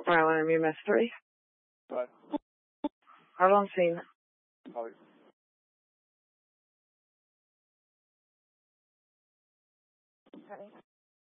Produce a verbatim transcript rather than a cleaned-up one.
Rylan Army Mystery. What? Hold on scene. Probably. Okay.